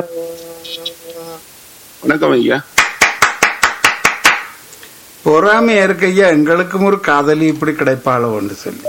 வணக்கம் ஐயா. பொறாமையா இருக்கு ஐயா, எங்களுக்கும் ஒரு காதலி இப்படி கிடைப்பாளோ என்று சொல்லி.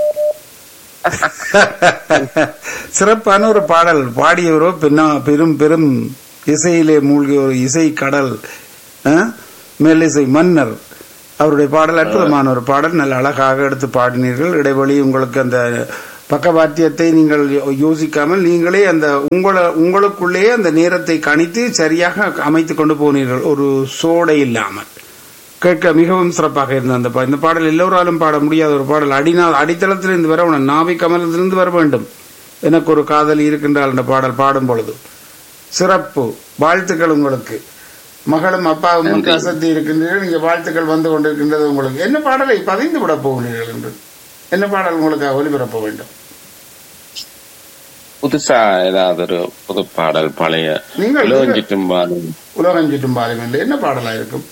சிறப்பான ஒரு பாடல் பாடியவரோ பெரும் பெரும் இசையிலே மூழ்கிய ஒரு இசை கடல், மெல்லிசை மன்னர். அவருடைய பாடல் அற்புதமான ஒரு பாடல், நல்ல அழகாக எடுத்து பாடினீர்கள். இடைவெளி உங்களுக்கு அந்த பக்கவாத்தியத்தை நீங்கள் யோசிக்காமல் நீங்களே அந்த உங்களுக்குள்ளேயே அந்த நேரத்தை கணித்து சரியாக அமைத்துக் கொண்டு போனீர்கள், ஒரு சோடை இல்லாமல். கேட்க மிகவும் சிறப்பாக இருந்த அந்த இந்த பாடல் எல்லோராலும் பாட முடியாத ஒரு பாடல். அடித்தளத்திலிருந்து வர நாவி கமலத்திலிருந்து வர வேண்டும். எனக்கு ஒரு காதலி இருக்கின்றால் என்ற பாடல் பாடும் பொழுது சிறப்பு. வாழ்த்துக்கள் உங்களுக்கு. மகளும் அப்பாவும் கசத்தி இருக்கின்றீர்கள், நீங்க வாழ்த்துக்கள் வந்து கொண்டிருக்கின்றது உங்களுக்கு. என்ன பாடலை பதிந்து விட போகிறீர்கள் என்று, என்ன பாடல் உங்களுக்கு ஒலிபரப்ப வேண்டும்? புதுசா ஏதாவது ஒரு புது பாடல், பழைய நீங்கள் உலகஞ்சுற்றும் பாலும். உலகஞ்சுற்றும் பாலும் என்று என்ன பாடலா இருக்கும்?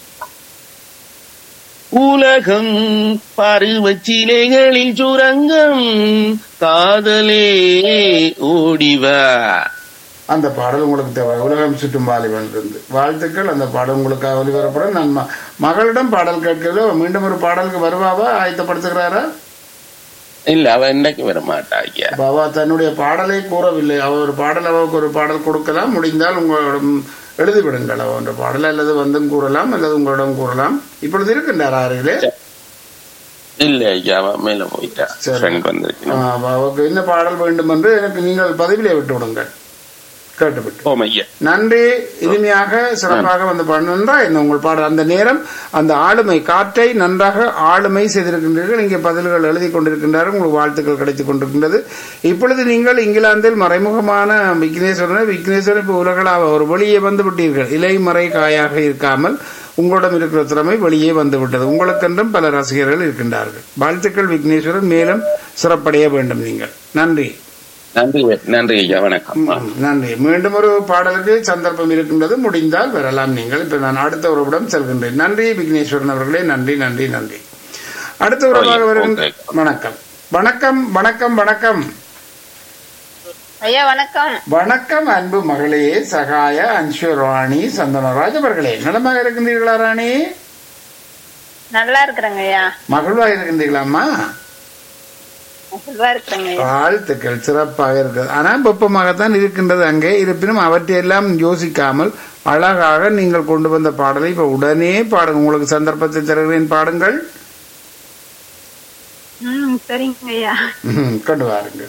உலகம் பருவச்சிலைகளில் சுரங்கம், காதலே ஓடிவா. அந்த பாடல் உங்களுக்கு தேவை. உலகம் சுற்றும் வாலிபன் இருந்து வாழ்த்துக்கள். அந்த பாடல் உங்களுக்காக ஒலிபரப்படும். நான் மகளிடம் பாடல் கேட்கிறதோ மீண்டும் ஒரு பாடலுக்கு வருவாவா? ஆயத்தப்படுத்துகிறாரா? இல்ல, அவ இன்னைக்கு வர மாட்டாங்க. பாபா தன்னுடைய பாடலை கூறவில்லை. அவருக்கு ஒரு பாடல் கொடுக்கலாம். முடிந்தால் உங்களிடம் எழுதிவிடுங்கள் அவருடைய பாடல், அல்லது வந்தும் கூறலாம், அல்லது உங்களிடம் கூறலாம். இப்பொழுது இருக்கின்றார் அருகிலே? இல்ல ஐயா, மேல போயிட்டா. அவருக்கு என்ன பாடல் வேண்டும் என்று எனக்கு நீங்கள் பதிவிலே விட்டு விடுங்கள், கேட்டுவிட்டு. நன்றி. இனிமையாக சிறப்பாக வந்து நன்றாக இந்த உங்கள் பாடல். அந்த நேரம் அந்த ஆளுமை காற்றை நன்றாக ஆளுமை செய்திருக்கின்றீர்கள். இங்கே பதில்கள் எழுதி கொண்டிருக்கின்றார்கள். உங்களுக்கு வாழ்த்துக்கள் கிடைத்துக் கொண்டிருக்கின்றது. இப்பொழுது நீங்கள் இங்கிலாந்தில் மறைமுகமான விக்னேஸ்வரன் இப்ப உலகளாக ஒரு வெளியே வந்து விட்டீர்கள். இலை மறை காயாக இருக்காமல் உங்களிடம் இருக்கிற திறமை வெளியே வந்து விட்டது. உங்களுக்கென்றும் பல ரசிகர்கள் இருக்கின்றார்கள். வாழ்த்துக்கள் விக்னேஸ்வரன், மேலும் சிறப்படைய வேண்டும் நீங்கள். நன்றி. நன்றி ஐயா, வணக்கம். நன்றி. மீண்டும் ஒரு பாடலுக்கு சந்தர்ப்பம் இருக்கின்றது, முடிந்தால் வரலாம் நீங்கள். இப்ப நான் அடுத்த உறவிடம் செல்கின்றேன். நன்றி விக்னேஸ்வரன் அவர்களே, நன்றி நன்றி நன்றி. அடுத்த உறவாக வருகின்ற வணக்கம் வணக்கம் வணக்கம் வணக்கம் ஐயா. வணக்கம் வணக்கம் அன்பு மகளே, சகாய அன்சுராணி சந்தனராஜ் அவர்களே. நலமாக இருக்கின்றீர்களா ராணி? நல்லா இருக்கிறேங்க ஐயா. மகிழ்வாக இருக்கின்றீங்களாம்மா? வாழ்த்துக்கள். சிறப்பாக இருக்கிறது. ஆனா வெப்பமாகத்தான் இருக்கின்றது அங்கே. இருப்பினும் அவற்றையெல்லாம் யோசிக்காமல் அழகாக நீங்கள் கொண்டு வந்த பாடலை இப்ப உடனே பாடுங்க. உங்களுக்கு சந்தர்ப்பத்தை தருகிறேன், பாடுங்கள். சரிங்க ஐயா, கொண்டு வாருங்க.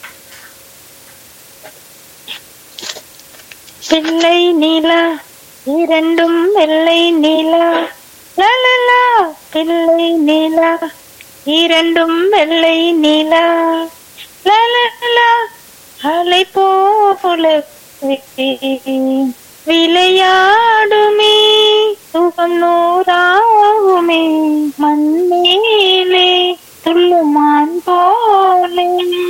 வெள்ளை நீலா இரண்டும் வெள்ளை நீலா, லலலா வெள்ளை நீலா இரண்டும் வெள்ளை நீலா, லலலா அலை போல விளையாடுமே சுகம் நூறாகுமே